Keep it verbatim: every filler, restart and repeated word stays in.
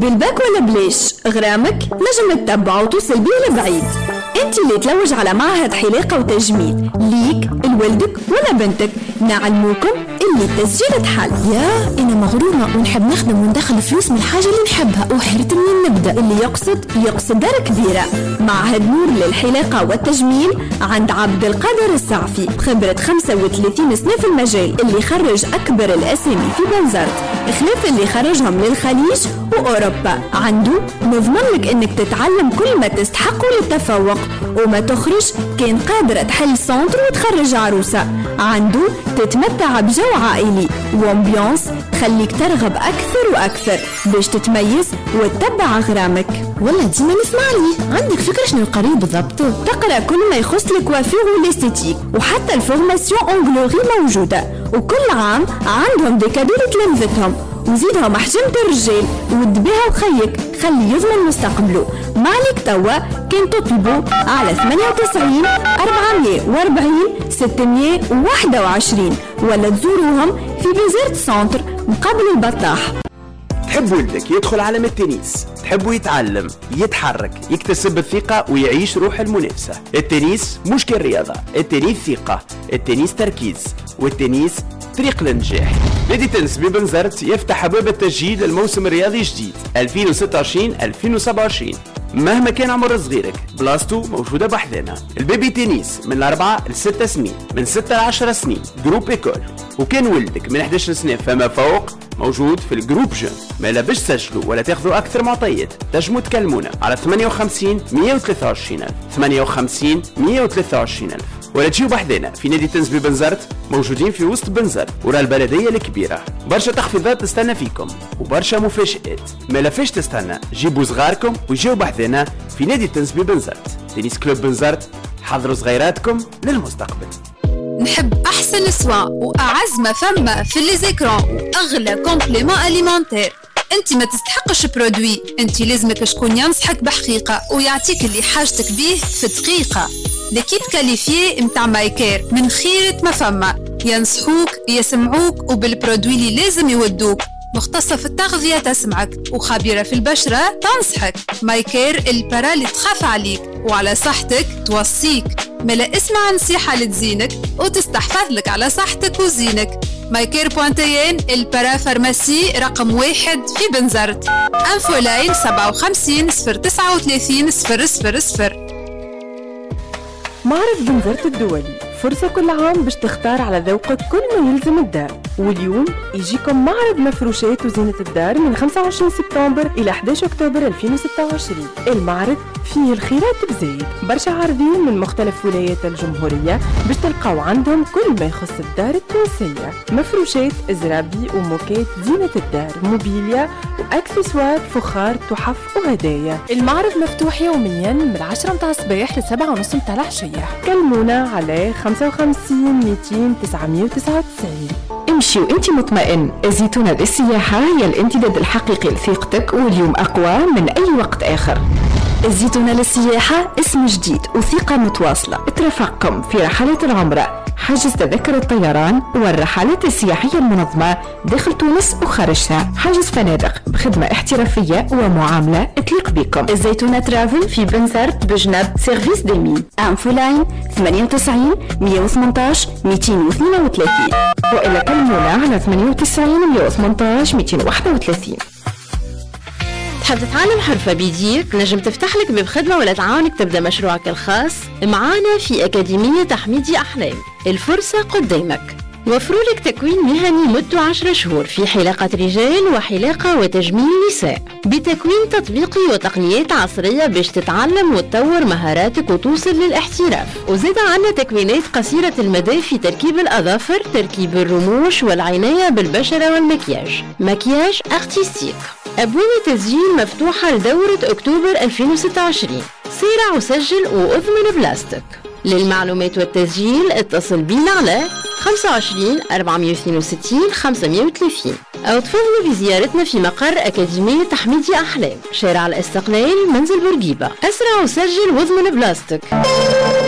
بالباك ولا بليش غرامك نجم تتبع وتوصل بيه لبعيد. انت اللي تلوج على معهد حلاقة وتجميل ليك لولدك ولا بنتك، نعلموكم اللي التسجيل تحل. يا انا مغرومة ونحب نخدم وندخل فلوس من الحاجة اللي نحبها وحيرت منين نبدأ. اللي يقصد يقصد دار كبيرة. معهد نور للحلاقة والتجميل عند عبد القادر السعفي، بخبرة خمسة وثلاثين سنة في المجال، اللي خرج أكبر الأسامي في بنزرت، خلاف اللي خرجهم للخليج وأوروبا. عنده نضمن لك إنك تتعلم كل ما تستحقه للتفوق، وما تخرج كان قادرة تحل سنتر وتخرج عروسة. عنده تتمتع بجو عائلي وامبيونس تخليك ترغب أكثر وأكثر باش تتميز وتتبع غرامك. والله ديما نسمع لي. عندك فكرة شنو القريب بالضبط؟ تقرأ كل ما يخص الكوافير والاستيتيك، وحتى الفورماسيون اونغلوري موجودة، وكل عام عندهم دي كادو لتلامذتهم، وزيدهم حجمة الرجال ودبيها وخيك خلي يضمن مستقبله. معليك توا كان تطلبوا على ثمانية وتسعين أربعمية وأربعين ستمية وواحد وعشرين، ولا تزوروهم في بنزرت سنتر مقابل البطاح. تحب ولدك يدخل عالم التنس، تحبه يتعلم يتحرك يكتسب الثقة ويعيش روح المنافسة. التنس مش كالرياضة، التنس ثقة، التنس تركيز، والتنس طريق للنجاح. نادي تنس ببنزرت يفتح أبواب التسجيل للموسم الرياضي الجديد ألفين وستة وعشرين ألفين وسبعة وعشرين. مهما كان عمر صغيرك بلاستو موجودة بحذانا. البيبي تنس من الأربعة لستة سنين، من ستة لعشرة سنين جروب إيكول، وكان ولدك من إحدى عشرة سنة فما فوق موجود في الجروب جون. ما لابش تسجلوا ولا تاخذوا أكثر معطيات تنجموا تكلمونا على ثمانية وخمسين مية وثلاثة وعشرين ألف ثمانية وخمسين مية وثلاثة وعشرين ألف، ولا تجيوا بحذانا في نادي تنس ببنزرت، موجودين في وسط بنزرت ورا البلدية الكبيرة. برشا تخفيضات تستنى فيكم وبرشا مفاجآت، ما لافاش تستنى، جيبوا صغاركم ويجيوا بحذانا في نادي تنس ببنزرت. تنس كلوب بنزرت، حضروا صغيراتكم للمستقبل. نحب احسن سوا واعز ما فما في لي زيكرون واغلى كومبليمون اليمونتير. انت ما تستحقش برودوي، انت لازمك شكون ينصحك بحقيقه ويعطيك اللي حاجتك بيه في دقيقه. ليكيب كاليفيي متاع مايكير من خيرة ما فما، ينصحوك يسمعوك وبالبرودوي اللي لازم يودوك. مختصة في التغذية تسمعك وخبيرة في البشرة تنصحك. مايكير البرا اللي تخاف عليك وعلى صحتك توصيك. ملا اسمع نصيحة لتزينك وتستحفظ لك على صحتك وزينك. مايكير بوانتيين البرا فارماسي رقم واحد في بنزرت. انفو لاين سبعة وخمسين صفر تسعة وثلاثين صفر صفر صفر. معرض بنزرت الدولي، فرصة كل عام باش تختار على ذوقك كل ما يلزم الدار. واليوم يجيكم معرض مفروشات وزينة الدار من خمسة وعشرين سبتمبر إلى أحد عشر أكتوبر ألفين وستة وعشرين. المعرض فيه الخيرات بزايد، برشا عارضين من مختلف ولايات الجمهورية باش تلقاو عندهم كل ما يخص الدار التونسية، مفروشات، زرابي وموكات زينة الدار، موبيليا وأكسسوار، فخار، تحف وهدايا. المعرض مفتوح يوميا من عشرة متاع الصباح لسبعة ونص متاع العشية. كلمونا على خمسة وخمسين مئتين تسعمية وتسعة وتسعين. امشي وانت مطمئن، الزيتونة للسياحة هي الامتداد الحقيقي لثقتك، واليوم أقوى من أي وقت آخر. الزيتونة للسياحة اسم جديد وثقة متواصلة. ترافقكم في رحلات العمرة، حجز تذكر الطيران والرحلات السياحية المنظمة داخل تونس وخارجها، حجز فنادق بخدمة احترافية ومعاملة تليق بكم. الزيتونة ترافل في بنزرت بجنب سيرفيس ديمين. انفو لاين ثمانية وتسعين مية وثمانية عشر مئتين واثنين وثلاثين، وإلى كلمونا على ثمانية وتسعين مية وثمانية عشر مئتين وواحد وثلاثين. تحب تتعلم حرفة بيديك؟ نجم تفتح لك باب خدمة ولا تعاونك تبدأ مشروعك الخاص معانا في أكاديمية تحميدي أحلام. الفرصة قدامك، وفروا لك تكوين مهني مدته عشرة شهور في حلاقة رجال وحلاقة وتجميل نساء، بتكوين تطبيقي وتقنيات عصرية باش تتعلم وتطور مهاراتك وتوصل للاحتراف. وزيد عنا تكوينات قصيرة المدى في تركيب الأظافر، تركيب الرموش والعناية بالبشرة والمكياج، مكياج ارتستيك. أبواب التسجيل مفتوحة لدورة أكتوبر ألفين وستة وعشرين. سارع وسجل وأضمن بلاستيك. للمعلومات والتسجيل اتصل بينا على خمسة وعشرين أربعمية واثنين وستين خمسمية وثلاثين، أو تفضلوا بزيارتنا في مقر أكاديمية تحميدي أحلام، شارع الاستقلال، منزل بورقيبة. أسرع وسجل واضمن بلاستيك.